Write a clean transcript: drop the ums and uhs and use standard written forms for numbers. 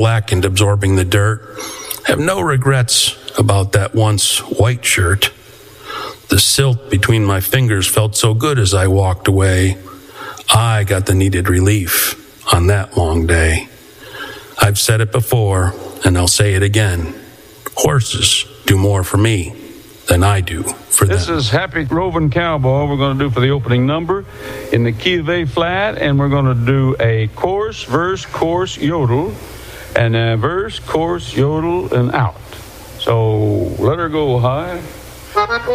blackened, absorbing the dirt. Have no regrets about that once white shirt. The silt between my fingers felt so good as I walked away. I got the needed relief on that long day. I've said it before, and I'll say it again. Horses do more for me than I do for them. This is Happy Roving Cowboy. We're going to do for the opening number in the key of A flat, and we're going to do a chorus, verse, chorus, yodel, and a verse, chorus, yodel, and out. So let her go high.